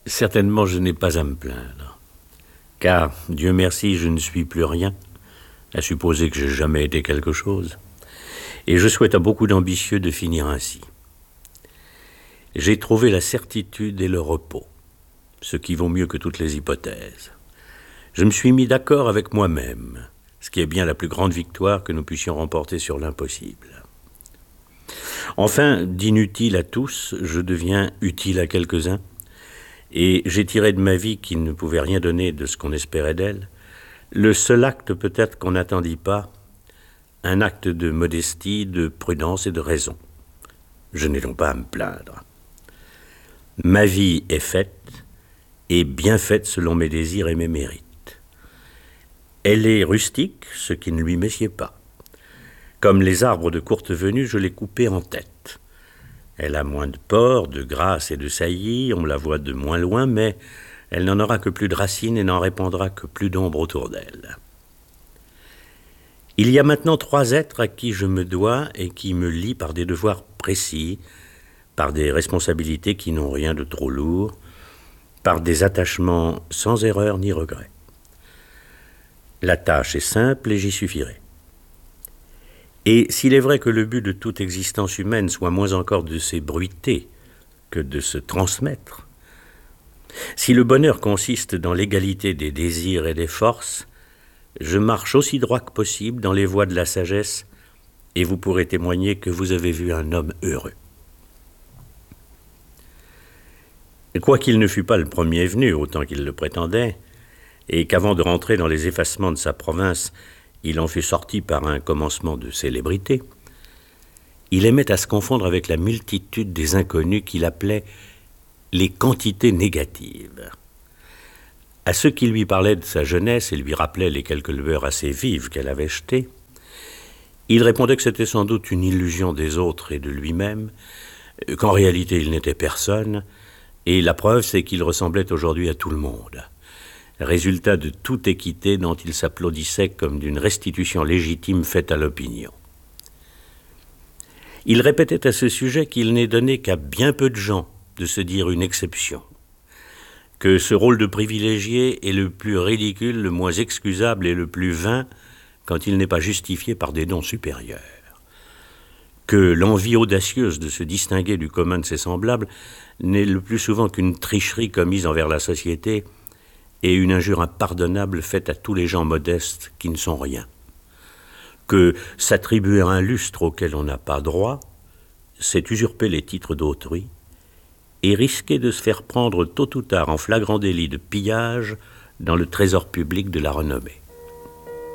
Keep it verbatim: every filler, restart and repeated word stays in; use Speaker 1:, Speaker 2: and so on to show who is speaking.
Speaker 1: Certainement, je n'ai pas à me plaindre. Car, Dieu merci, je ne suis plus rien, à supposer que j'ai jamais été quelque chose. Et je souhaite à beaucoup d'ambitieux de finir ainsi. J'ai trouvé la certitude et le repos, ce qui vaut mieux que toutes les hypothèses. Je me suis mis d'accord avec moi-même, ce qui est bien la plus grande victoire que nous puissions remporter sur l'impossible. Enfin, d'inutile à tous, je deviens utile à quelques-uns, et j'ai tiré de ma vie, qui ne pouvait rien donner de ce qu'on espérait d'elle, le seul acte peut-être qu'on n'attendit pas, un acte de modestie, de prudence et de raison. Je n'ai donc pas à me plaindre. Ma vie est faite, et bien faite selon mes désirs et mes mérites. Elle est rustique, ce qui ne lui messied pas. Comme les arbres de courte venue, je l'ai coupée en tête. Elle a moins de port, de grâce et de saillie, on la voit de moins loin, mais elle n'en aura que plus de racines et n'en répandra que plus d'ombre autour d'elle. Il y a maintenant trois êtres à qui je me dois et qui me lient par des devoirs précis, par des responsabilités qui n'ont rien de trop lourd, par des attachements sans erreur ni regret. La tâche est simple et j'y suffirai. Et s'il est vrai que le but de toute existence humaine soit moins encore de s'ébruiter que de se transmettre, si le bonheur consiste dans l'égalité des désirs et des forces, je marche aussi droit que possible dans les voies de la sagesse et vous pourrez témoigner que vous avez vu un homme heureux. Quoiqu'il ne fût pas le premier venu, autant qu'il le prétendait, et qu'avant de rentrer dans les effacements de sa province, il en fut sorti par un commencement de célébrité, il aimait à se confondre avec la multitude des inconnus qu'il appelait les quantités négatives. À ceux qui lui parlaient de sa jeunesse et lui rappelaient les quelques lueurs assez vives qu'elle avait jetées, il répondait que c'était sans doute une illusion des autres et de lui-même, qu'en réalité il n'était personne, et la preuve c'est qu'il ressemblait aujourd'hui à tout le monde. Résultat de toute équité dont il s'applaudissait comme d'une restitution légitime faite à l'opinion. Il répétait à ce sujet qu'il n'est donné qu'à bien peu de gens de se dire une exception, que ce rôle de privilégié est le plus ridicule, le moins excusable et le plus vain quand il n'est pas justifié par des dons supérieurs, que l'envie audacieuse de se distinguer du commun de ses semblables n'est le plus souvent qu'une tricherie commise envers la société et une injure impardonnable faite à tous les gens modestes qui ne sont rien. Que s'attribuer un lustre auquel on n'a pas droit, c'est usurper les titres d'autrui et risquer de se faire prendre tôt ou tard en flagrant délit de pillage dans le trésor public de la renommée.